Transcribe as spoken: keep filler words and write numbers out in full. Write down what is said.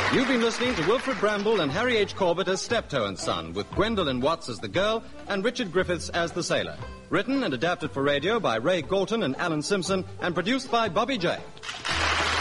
You've been listening to Wilfred Bramble and Harry H. Corbett as Steptoe and Son, with Gwendolyn Watts as the girl and Richard Griffiths as the sailor. Written and adapted for radio by Ray Galton and Alan Simpson, and produced by Bobby J.